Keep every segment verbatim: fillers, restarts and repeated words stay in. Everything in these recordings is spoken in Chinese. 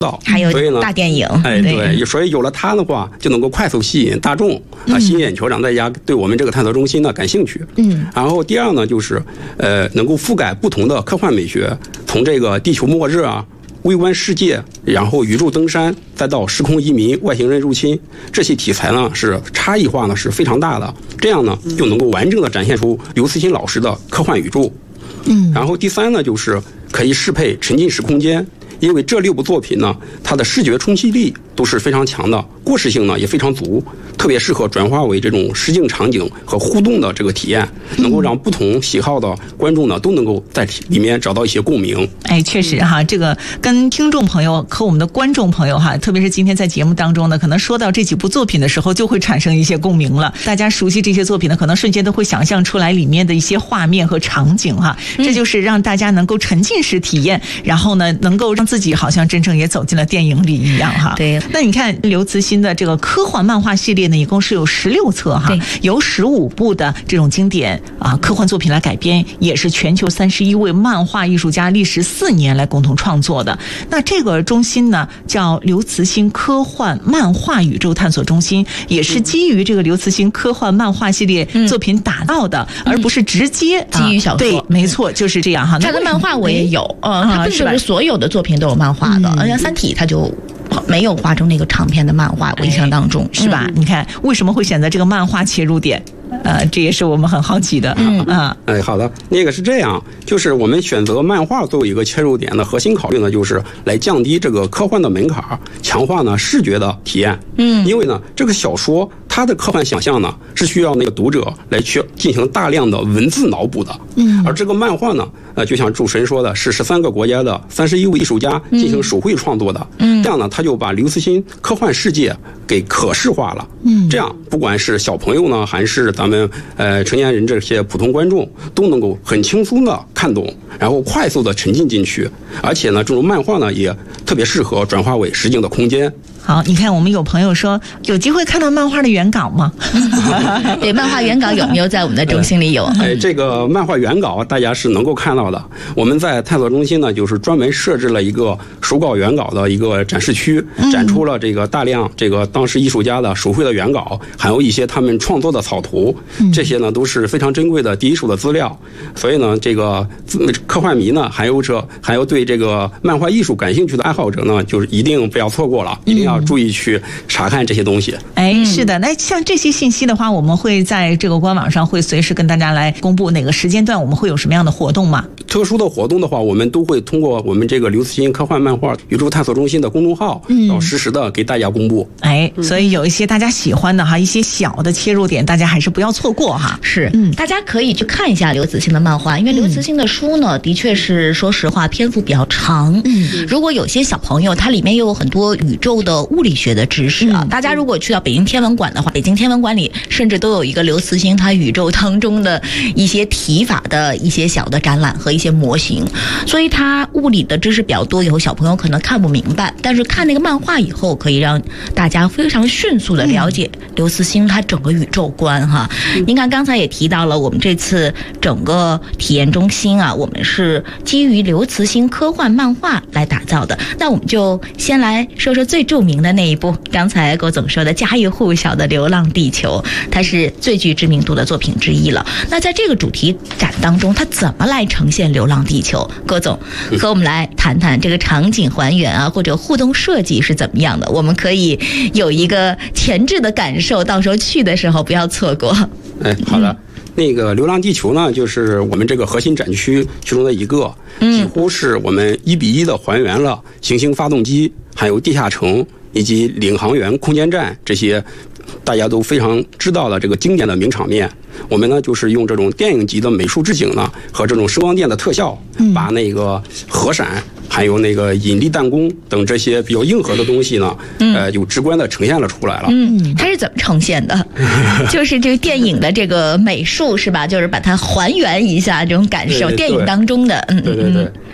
到， 还有大电影， 哎，对，所以有了它的话，就能够快速吸引大众啊，吸引眼球，让大家对我们这个探索中心呢感兴趣。嗯，然后第二呢，就是呃，能够覆盖不同的科幻美学，从这个地球末日啊、微观世界，然后宇宙登山，再到时空移民、外星人入侵，这些题材呢是差异化呢是非常大的，这样呢就能够完整的展现出刘慈欣老师的科幻宇宙。嗯，然后第三呢，就是可以适配沉浸式空间。因为这六部作品呢，它的视觉冲击力都是非常强的，故事性呢也非常足，特别适合转化为这种实景场景和互动的这个体验，能够让不同喜好的观众呢都能够在里面找到一些共鸣。 哎，确实哈，这个跟听众朋友和我们的观众朋友哈，特别是今天在节目当中呢，可能说到这几部作品的时候，就会产生一些共鸣了。大家熟悉这些作品呢，可能瞬间都会想象出来里面的一些画面和场景哈，这就是让大家能够沉浸式体验，然后呢，能够让自己好像真正也走进了电影里一样哈。 对， 那你看刘慈欣的这个科幻漫画系列呢，一共是有十六册哈，由十五部的这种经典啊科幻作品来改编，也是全球三十一位漫画艺术家历时四年来共同创作的。那这个中心呢，叫刘慈欣科幻漫画宇宙探索中心，也是基于这个刘慈欣科幻漫画系列作品打造的，嗯、而不是直接、 啊、基于小说。 对，没错，就是这样哈。 他的漫画我也有，呃，他并不是所有的作品都有漫画的，而像《三体》他就没有画成那个长篇的漫画，我印象当中、 哎、是吧、嗯？你看为什么会选择这个漫画切入点？呃，这也是我们很好奇的。嗯啊， 哎，好的，那个是这样，就是我们选择漫画作为一个切入点的核心考虑呢，就是来降低这个科幻的门槛，强化呢视觉的体验。嗯，因为呢，这个小说它的科幻想象呢是需要那个读者来去进行大量的文字脑补的。嗯，而这个漫画呢，呃，就像主持人说的，是十三个国家的三十一位艺术家进行手绘创作的。嗯，这样呢，他就把刘慈欣科幻世界给可视化了。嗯，这样不管是小朋友呢，还是咱们呃成年人这些普通观众，都能够很轻松的看懂，然后快速的沉浸进去。而且呢，这种漫画呢，也特别适合转化为实景的空间。 好，你看我们有朋友说有机会看到漫画的原稿吗？ 对，漫画原稿有没有在我们的中心里有？ 哎，这个漫画原稿大家是能够看到的。我们在探索中心呢，就是专门设置了一个手稿原稿的一个展示区，展出了这个大量这个当时艺术家的手绘的原稿，还有一些他们创作的草图，这些呢都是非常珍贵的第一手的资料。所以呢，这个科幻迷呢，还有这还有对这个漫画艺术感兴趣的爱好者呢，就是一定不要错过了，一定要注意去查看这些东西。 哎，是的，那像这些信息的话，我们会在这个官网上会随时跟大家来公布哪个时间段我们会有什么样的活动吗？ 特殊的活动的话，我们都会通过我们这个刘慈欣科幻漫画宇宙探索中心的公众号，要实时的给大家公布。 哎，所以有一些大家喜欢的哈，一些小的切入点，大家还是不要错过哈。 是，嗯，大家可以去看一下刘慈欣的漫画，因为刘慈欣的书呢，的确是说实话篇幅比较长。嗯，如果有些小朋友，它里面又有很多宇宙的物理学的知识啊，大家如果去到北京天文馆的话，北京天文馆里甚至都有一个刘慈欣他宇宙当中的一些题法的一些小的展览和一些模型，所以他物理的知识比较多，以后小朋友可能看不明白，但是看那个漫画以后，可以让大家非常迅速的了解刘慈欣他整个宇宙观哈。您看刚才也提到了，我们这次整个体验中心啊，我们是基于刘慈欣科幻漫画来打造的。那我们就先来说说最著名的那一部，刚才郭总说的家喻户晓的《流浪地球》，它是最具知名度的作品之一了。那在这个主题展当中，它怎么来呈现流浪地球？郭总和我们来谈谈这个场景还原啊，或者互动设计是怎么样的，我们可以有一个前置的感受，到时候去的时候不要错过。 哎，好的。嗯，那个《流浪地球》呢，就是我们这个核心展区其中的一个，几乎是我们一比一的还原了行星发动机、还有地下城以及领航员空间站这些大家都非常知道的这个经典的名场面。我们呢就是用这种电影级的美术置景呢和这种声光电的特效，把那个核闪还有那个引力弹弓等这些比较硬核的东西呢，呃，有直观的呈现了出来了。 嗯，它是怎么呈现的？就是这个电影的这个美术是吧？就是把它还原一下这种感受，对对对，电影当中的，嗯， 对对对。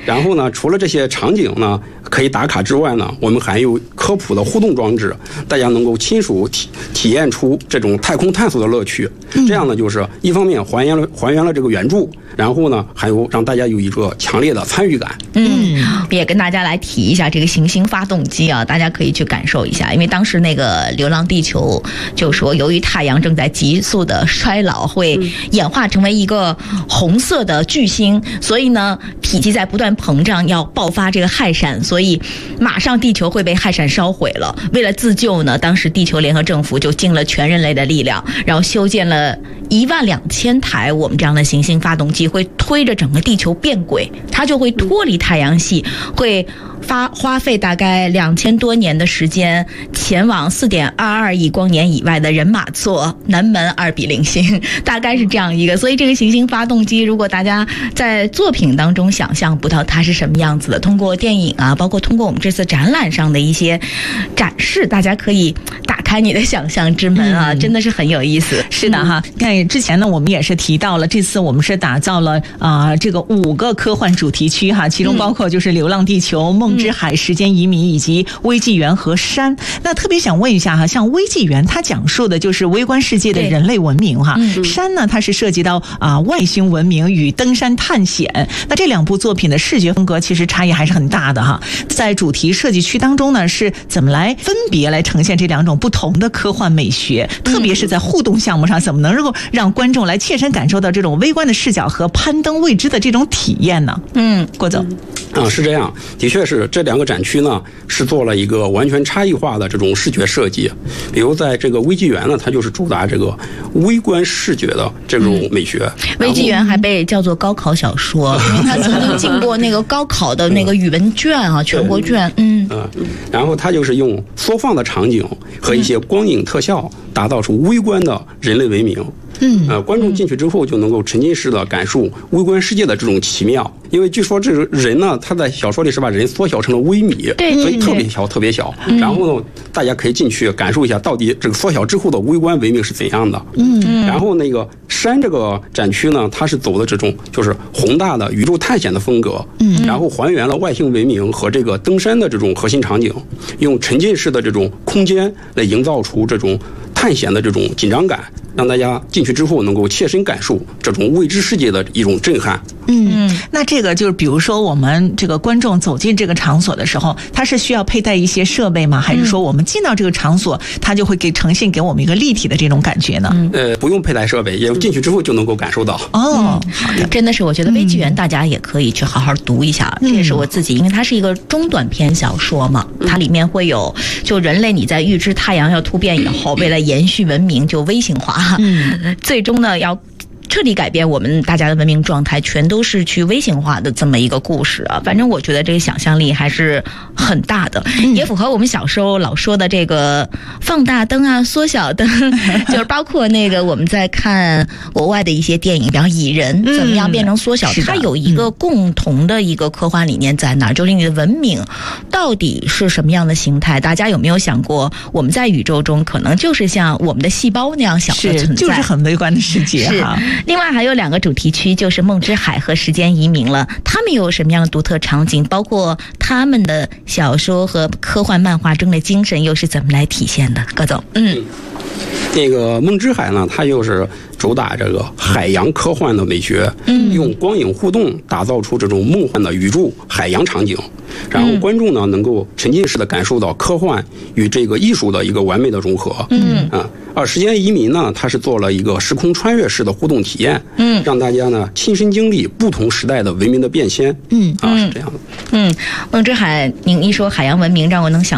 然后呢，除了这些场景呢可以打卡之外呢，我们还有科普的互动装置，大家能够亲属体体验出这种太空探索的乐趣。这样呢，就是一方面还原了还原了这个原著，然后呢，还有让大家有一个强烈的参与感。 嗯，也跟大家来提一下这个行星发动机啊，大家可以去感受一下，因为当时那个《流浪地球》就说，由于太阳正在急速的衰老，会演化成为一个红色的巨星，所以呢，体积在不断膨胀，要爆发这个氦闪，所以马上地球会被氦闪烧毁了。为了自救呢，当时地球联合政府就尽了全人类的力量，然后修建了一万两千台我们这样的行星发动机，会推着整个地球变轨，它就会脱离太阳系，会发花费大概两千多年的时间，前往四点二二亿光年以外的人马座南门二比零星，大概是这样一个。所以这个行星发动机，如果大家在作品当中想象不到它是什么样子的，通过电影啊，包括通过我们这次展览上的一些展示，大家可以打开你的想象之门啊，嗯、真的是很有意思。 是的哈，你看之前呢，我们也是提到了，这次我们是打造了啊、呃、这个五个科幻主题区哈，其中包括就是《流浪地球》、梦之海、时间移民以及微纪元和山。那特别想问一下哈，像微纪元它讲述的就是微观世界的人类文明哈，山呢它是涉及到啊、呃、外星文明与登山探险。那这两部作品的视觉风格其实差异还是很大的哈。在主题设计区当中呢，是怎么来分别来呈现这两种不同的科幻美学？特别是在互动项目上，怎么能够让观众来切身感受到这种微观的视角和攀登未知的这种体验呢？嗯，郭总。 啊，是这样，的确是这两个展区呢是做了一个完全差异化的这种视觉设计。比如在这个微纪元呢，它就是主打这个微观视觉的这种美学。 嗯、微纪元还被叫做高考小说，因为它曾经进过那个高考的那个语文卷啊，全国卷。嗯嗯，然后它就是用缩放的场景和一些光影特效，打造出微观的人类文明。嗯，呃，观众进去之后就能够沉浸式的感受微观世界的这种奇妙。因为据说这个人呢，他在小说里是把人缩小成了微米， 对， 所以特别小，特别小。嗯、然后呢，大家可以进去感受一下，到底这个缩小之后的微观文明是怎样的。嗯，然后那个山这个展区呢，它是走的这种就是宏大的宇宙探险的风格。嗯，然后还原了外星文明和这个登山的这种核心场景，用沉浸式的这种空间来营造出这种探险的这种紧张感，让大家进去之后能够切身感受这种未知世界的一种震撼。 嗯，那这个就是比如说我们这个观众走进这个场所的时候，他是需要佩戴一些设备吗？还是说我们进到这个场所，它就会给呈现给我们一个立体的这种感觉呢？ 嗯、呃，不用佩戴设备，也进去之后就能够感受到。 哦，好的， 真的是，我觉得微纪元大家也可以去好好读一下。嗯、这也是我自己，因为它是一个中短篇小说嘛，它里面会有就人类你在预知太阳要突变以后，为了延续文明就微型化，嗯，最终呢要彻底改变我们大家的文明状态，全都是去微型化的这么一个故事啊。反正我觉得这个想象力还是很大的，嗯、也符合我们小时候老说的这个放大灯啊、缩小灯，就是包括那个我们在看国外的一些电影，比方蚁人怎么样变成缩小，嗯、它有一个共同的一个科幻理念在哪儿，就是你的文明到底是什么样的形态？大家有没有想过，我们在宇宙中可能就是像我们的细胞那样小的存在， 就是很微观的世界哈。 另外还有两个主题区，就是梦之海和时间移民了。他们有什么样的独特场景？包括他们的小说和科幻漫画中的精神又是怎么来体现的？葛总，嗯， 那个梦之海呢，它又是主打这个海洋科幻的美学，嗯，用光影互动打造出这种梦幻的宇宙海洋场景，然后观众呢能够沉浸式的感受到科幻与这个艺术的一个完美的融合。嗯啊，而时间移民呢，它是做了一个时空穿越式的互动体验，嗯，让大家呢亲身经历不同时代的文明的变迁。嗯啊，是这样的。 嗯，梦之海，您一说海洋文明，让我能想